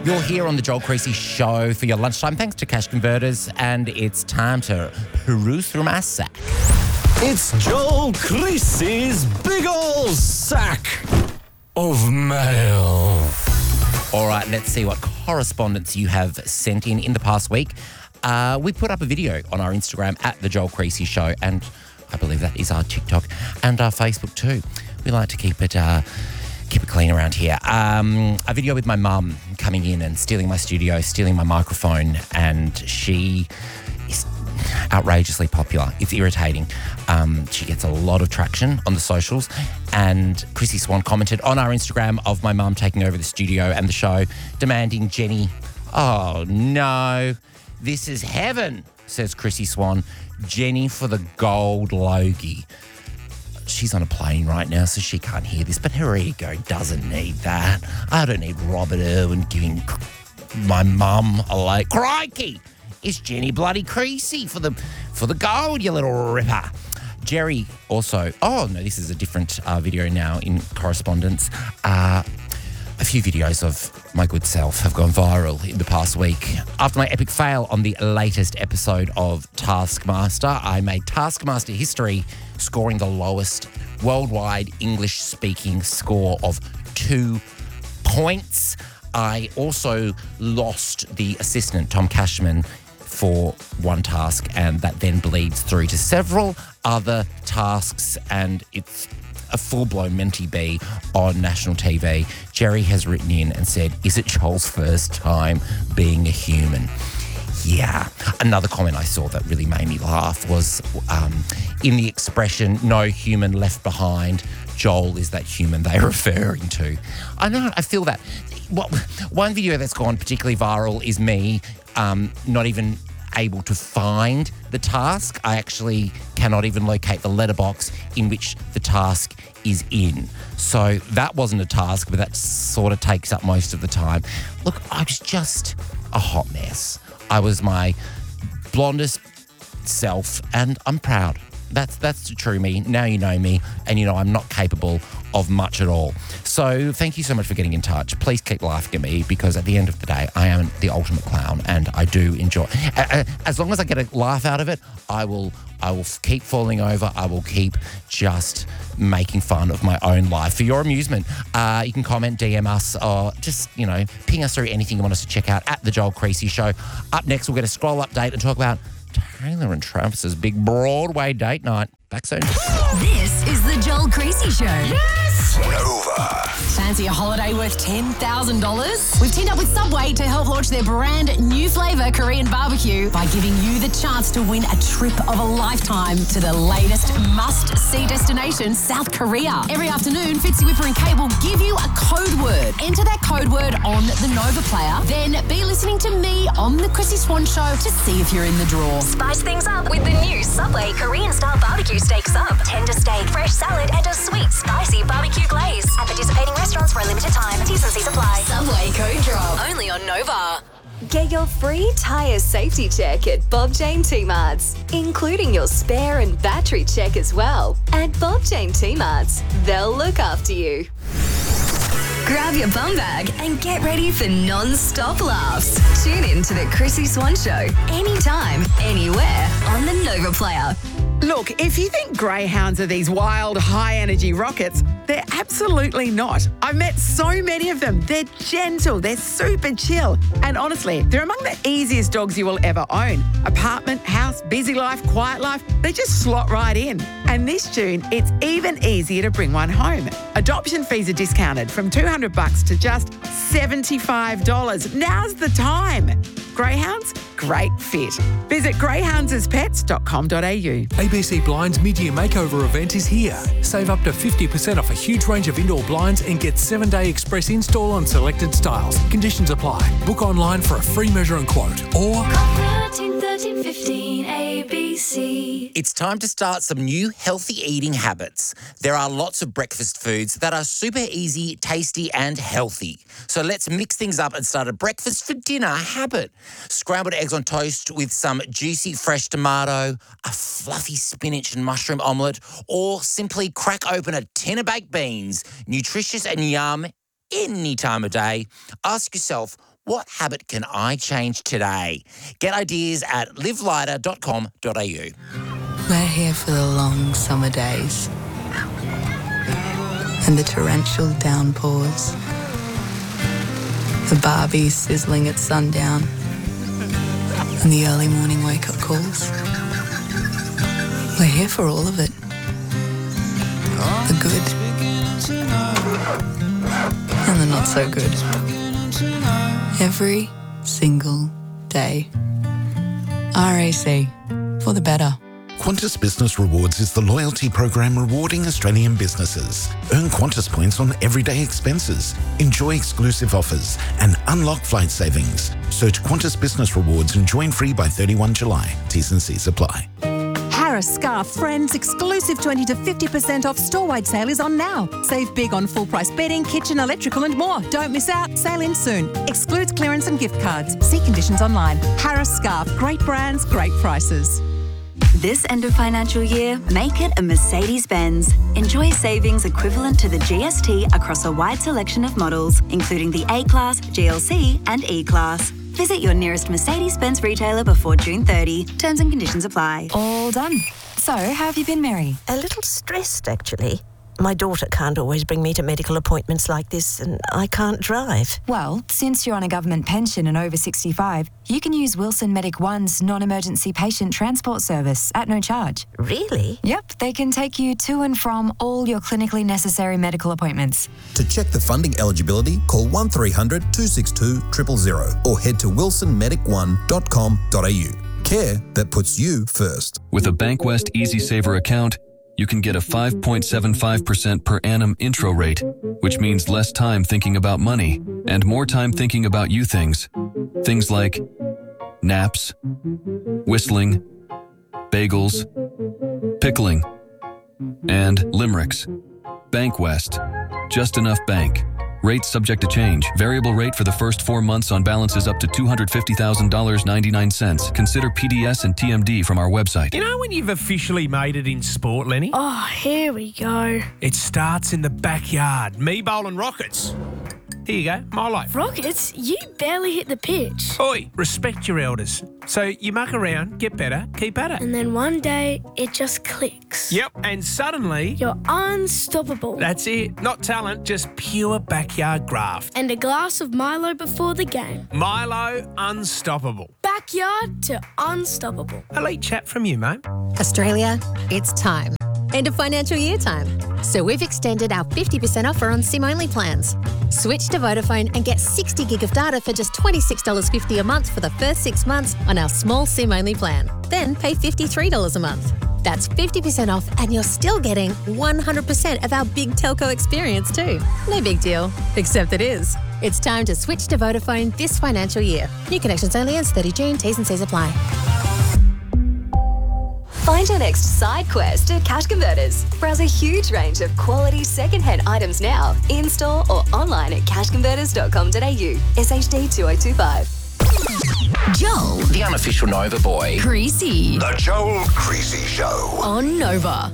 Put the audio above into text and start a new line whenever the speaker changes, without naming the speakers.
You're here on the Joel Creasy Show for your lunchtime. Thanks to Cash Converters, and it's time to peruse through my sack.
It's Joel Creasy's big ol' sack of mail.
All right, let's see what correspondence you have sent in the past week. We put up a video on our Instagram at the Joel Creasy Show, and I believe that is our TikTok and our Facebook too. We like to keep it clean around here. A video with my mum coming in and stealing my studio, stealing my microphone, and she is outrageously popular. It's irritating. She gets a lot of traction on the socials, and Chrissy Swan commented on our Instagram of my mum taking over the studio and the show, demanding Jenny. Oh no, this is heaven, says Chrissy Swan. Jenny for the gold Logie. She's on a plane right now, so she can't hear this, but her ego doesn't need that. I don't need Robert Irwin giving my mum a like. Crikey! It's Jenny bloody Creasy for the gold, you little ripper. Jerry also, oh no, this is a different video now in correspondence. A few videos of my good self have gone viral in the past week. After my epic fail on the latest episode of Taskmaster, I made Taskmaster history, scoring the lowest worldwide English-speaking score of 2 points. I also lost the assistant, Tom Cashman, for one task, and that then bleeds through to several other tasks, and it's a full-blown mentee bee on national TV. Jerry has written in and said, is it Joel's first time being a human? Yeah. Another comment I saw that really made me laugh was in the expression, no human left behind, Joel is that human they're referring to. I know, I feel that. One video that's gone particularly viral is me not even able to find the task. I actually cannot even locate the letterbox in which the task is in. So that wasn't a task, but that sort of takes up most of the time. Look, I was just a hot mess. I was my blondest self, and I'm proud. That's the true me. Now you know me, and you know I'm not capable of much at all. So thank you so much for getting in touch. Please keep laughing at me, because at the end of the day, I am the ultimate clown, and I do enjoy. As long as I get a laugh out of it, I will keep falling over. I will keep just making fun of my own life for your amusement. You can comment, DM us, or just, ping us through anything you want us to check out at The Joel Creasy Show. Up next, we'll get a scroll update and talk about Taylor and Travis's big Broadway date night. Back soon.
This is the Joel Creasy Show.
Yes! Nova.
Fancy a holiday worth $10,000? We've teamed up with Subway to help launch their brand new flavour Korean barbecue by giving you the chance to win a trip of a lifetime to the latest must-see destination, South Korea. Every afternoon, Fitzy, Whipper and Kate will give you a code word. Enter that code word on the Nova player, then be listening to me on the Chrissy Swan Show to see if you're in the draw.
Spice things up with the new Subway Korean-style barbecue steak sub. Tender steak, fresh salad, and a sweet, spicy barbecue glaze. At participating restaurants for a limited time. T's and C's apply.
Subway code drop.
Only on Nova.
Get your free tyre safety check at Bob Jane T-Marts, including your spare and battery check as well. At Bob Jane T-Marts, they'll look after you. Grab your bum bag and get ready for non-stop laughs. Tune in to the Chrissy Swan Show anytime, anywhere on the Nova player.
Look, if you think greyhounds are these wild, high-energy rockets, they're absolutely not. I've met so many of them. They're gentle, they're super chill, and honestly, they're among the easiest dogs you will ever own. Apartment, house, busy life, quiet life, they just slot right in. And this June, it's even easier to bring one home. Adoption fees are discounted from $200 to just $75. Now's the time. Greyhounds, great fit. Visit greyhoundsaspets.com.au.
ABC Blinds mid-year makeover event is here. Save up to 50% off a huge range of indoor blinds and get 7-day express install on selected styles. Conditions apply. Book online for a free measure and quote, or
13 15 ABC.
It's time to start some new healthy eating habits. There are lots of breakfast foods that are super easy, tasty and healthy. So let's mix things up and start a breakfast for dinner habit. Scrambled eggs on toast with some juicy fresh tomato, a fluffy spinach and mushroom omelette, or simply crack open a tin of baked beans. Nutritious and yum any time of day. Ask yourself, what habit can I change today? Get ideas at livelighter.com.au.
We're here for the long summer days and the torrential downpours, the barbie sizzling at sundown and the early morning wake-up calls. We're here for all of it. The good and the not so good. Every single day. RAC, for the better.
Qantas Business Rewards is the loyalty program rewarding Australian businesses. Earn Qantas points on everyday expenses, enjoy exclusive offers, and unlock flight savings. Search Qantas Business Rewards and join free by 31 July. T's and C's apply.
Harris Scarf Friends exclusive 20 to 50% off store-wide sale is on now. Save big on full-price bedding, kitchen, electrical and more. Don't miss out. Sale ends soon. Excludes clearance and gift cards. See conditions online. Harris Scarf. Great brands, great prices.
This end of financial year, make it a Mercedes-Benz. Enjoy savings equivalent to the GST across a wide selection of models, including the A-Class, GLC and E-Class. Visit your nearest Mercedes-Benz retailer before June 30. Terms and conditions apply.
All done. So, how have you been, Mary?
A little stressed, actually. My daughter can't always bring me to medical appointments like this, and I can't drive.
Well, since you're on a government pension and over 65, you can use Wilson Medic One's non-emergency patient transport service at no charge.
Really?
Yep, they can take you to and from all your clinically necessary medical appointments.
To check the funding eligibility, call 1300 262 000 or head to wilsonmedic1.com.au. Care that puts you first.
With a Bankwest EasySaver account, you can get a 5.75% per annum intro rate, which means less time thinking about money and more time thinking about you things. Things like naps, whistling, bagels, pickling, and limericks. Bankwest. Just enough bank. Rates subject to change. Variable rate for the first 4 months on balances up to $250,000.99. Consider PDS and TMD from our website.
You know when you've officially made it in sport, Lenny?
Oh, here we go.
It starts in the backyard. Me bowling rockets. Here you go, Milo.
Rockets? You barely hit the pitch.
Oi, respect your elders. So you muck around, get better, keep at it.
And then one day, it just clicks.
Yep, and suddenly...
You're unstoppable.
That's it. Not talent, just pure backyard graft.
And a glass of Milo before the game.
Milo, unstoppable.
Backyard to unstoppable.
Elite chat from you, mate.
Australia, it's time. End of financial year time. So we've extended our 50% offer on SIM-only plans. Switch to Vodafone and get 60 gig of data for just $26.50 a month for the first 6 months on our small SIM-only plan. Then pay $53 a month. That's 50% off and you're still getting 100% of our big telco experience too. No big deal, except it is. It's time to switch to Vodafone this financial year. New connections only ends 30 June. T's and C's apply.
Find your next side quest at Cash Converters. Browse a huge range of quality second-hand items now, in-store or online at cashconverters.com.au. SHD 2025.
Joel,
The unofficial Nova boy.
Creasy
The Joel Creasy Show.
on Nova.